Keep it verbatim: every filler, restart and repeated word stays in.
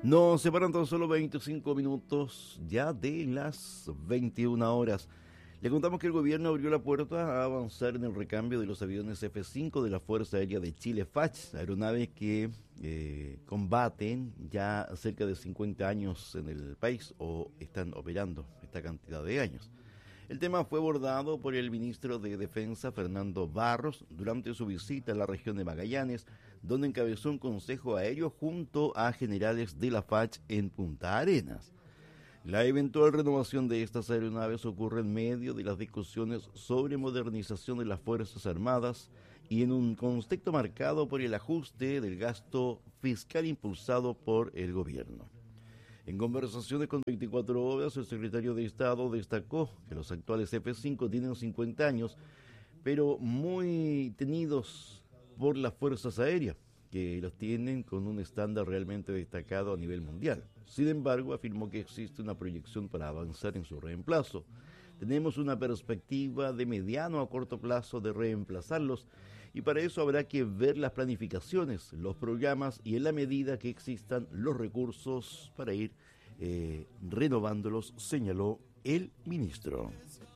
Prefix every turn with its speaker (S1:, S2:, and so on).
S1: Nos separan tan solo veinticinco minutos ya de las veintiuna horas. Le contamos que el gobierno abrió la puerta a avanzar en el recambio de los aviones F cinco de la Fuerza Aérea de Chile, F A C H, aeronaves que eh, combaten ya cerca de cincuenta años en el país o están operando esta cantidad de años. El tema fue abordado por el ministro de Defensa, Fernando Barros, durante su visita a la región de Magallanes, donde encabezó un consejo aéreo junto a generales de la F A C H en Punta Arenas. La eventual renovación de estas aeronaves ocurre en medio de las discusiones sobre modernización de las Fuerzas Armadas y en un contexto marcado por el ajuste del gasto fiscal impulsado por el gobierno. En conversaciones con veinticuatro horas, el secretario de Estado destacó que los actuales F cinco tienen cincuenta años, pero muy tenidos por las fuerzas aéreas, que los tienen con un estándar realmente destacado a nivel mundial. Sin embargo, afirmó que existe una proyección para avanzar en su reemplazo. Tenemos una perspectiva de mediano a corto plazo de reemplazarlos y para eso habrá que ver las planificaciones, los programas y en la medida que existan los recursos para ir eh, renovándolos, señaló el ministro.